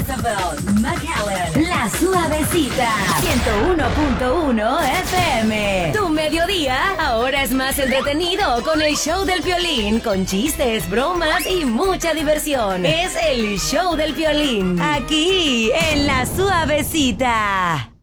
Roosevelt, McAllen, La Suavecita, 101.1 FM. Tu mediodía ahora es más entretenido con el show del Piolín, con chistes, bromas y mucha diversión. Es el show del Piolín, aquí en La Suavecita.